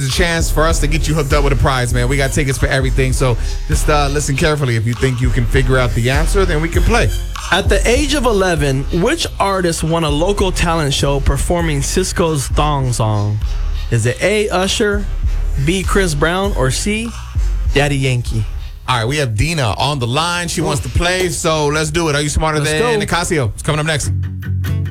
is a chance for us to get you hooked up with a prize, man. We got tickets for everything, so just listen carefully. If you think you can figure out the answer, then we can play. At the age of 11, which artist won a local talent show performing Cisco's Thong Song? Is it A, Usher, B, Chris Brown, or C, Daddy Yankee? All right, we have Dina on the line. She wants to play, so let's do it. Are you smarter than Nicasio? It's coming up next.